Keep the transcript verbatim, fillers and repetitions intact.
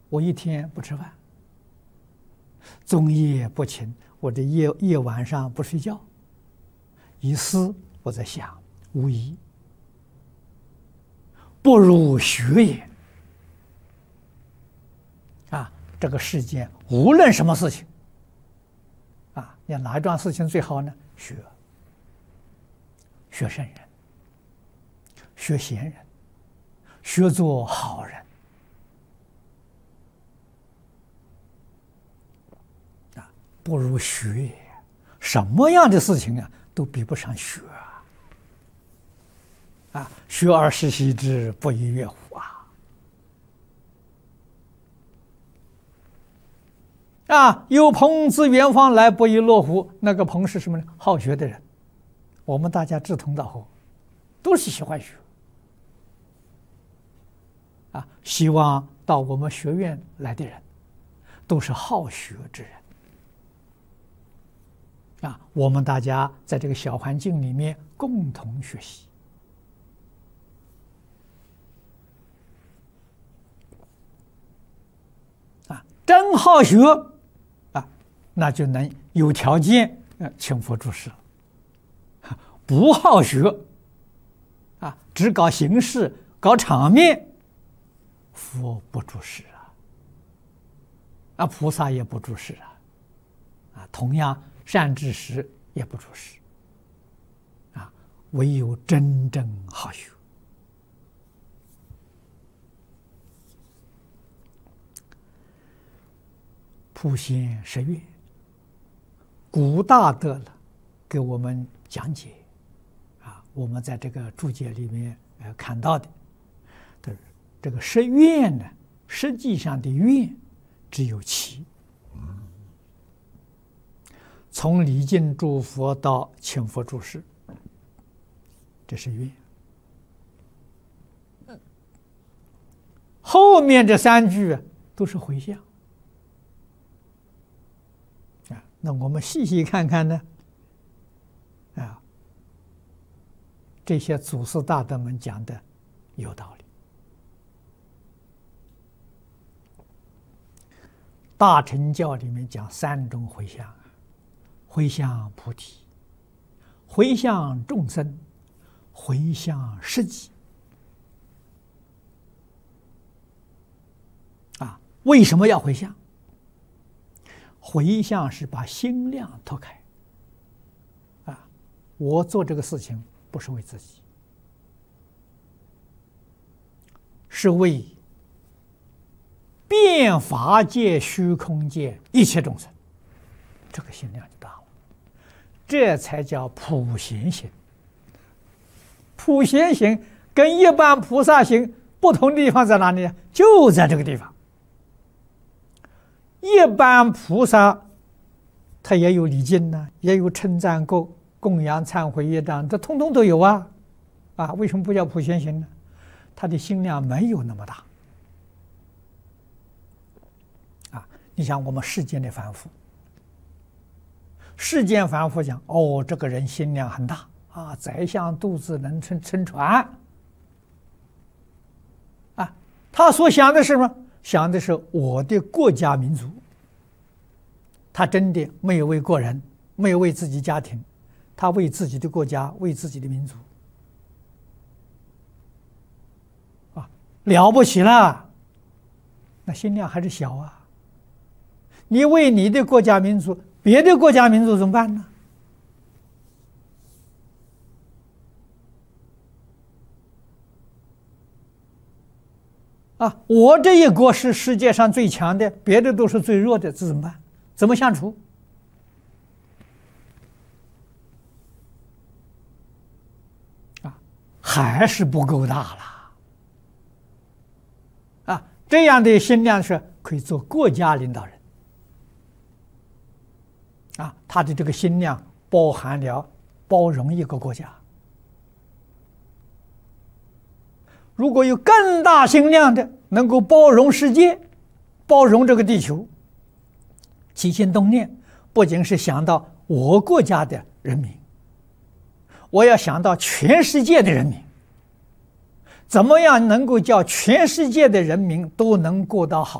我一天不吃饭，终夜不寝，我这夜夜晚上不睡觉，一思我在想，无疑不如学也。啊，这个世间无论什么事情，啊，你哪一桩事情最好呢？学，学圣人，学贤人，学做好人。啊，不如学也。什么样的事情啊，都比不上学啊！啊，学而时习之，不亦说乎啊！啊，有朋自远方来，不亦乐乎。那个朋是什么呢？好学的人。我们大家志同道合，都是喜欢学。啊，希望到我们学院来的人，都是好学之人。啊，我们大家在这个小环境里面共同学习。啊，真好学。那就能有条件呃请佛住世了。不好学啊，只搞形式、搞场面，佛不住世啊，啊，菩萨也不住世啊，啊，同样善知识也不住世啊，唯有真正好学。普贤十愿。古大德了，给我们讲解，啊，我们在这个注解里面呃看到的，的这个十愿呢，实际上的愿只有七，从礼敬诸佛到请佛住世，这是愿。后面这三句都是回向。那我们细细看看呢，啊，这些祖师大德们讲的有道理。大乘教里面讲三种回向：回向菩提，回向众生，回向世己。啊，为什么要回向？回向是把心量拓开，啊，我做这个事情不是为自己，是为遍法界、虚空界一切众生，这个心量就大了，这才叫普贤行。普贤行跟一般菩萨行不同的地方在哪里呢？就在这个地方。一般菩萨他也有礼敬呢，也有称赞供供养忏悔业障，这通通都有啊，啊，为什么不叫普贤行呢？他的心量没有那么大啊。你想我们世间的凡夫，世间凡夫讲哦，这个人心量很大啊，宰相肚子能撑撑船啊，他所想的是什么？想的是我的国家民族，他真的没有为国人，没有为自己家庭，他为自己的国家，为自己的民族，啊，了不起了，那心量还是小啊。你为你的国家民族，别的国家民族怎么办呢？啊，我这一国是世界上最强的，别的都是最弱的，这怎么办？怎么相处？啊，还是不够大了。啊，这样的心量是可以做国家领导人。啊，他的这个心量包含了包容一个国家。如果有更大心量的，能够包容世界，包容这个地球，起心动念不仅是想到我国家的人民，我要想到全世界的人民，怎么样能够叫全世界的人民都能过得好？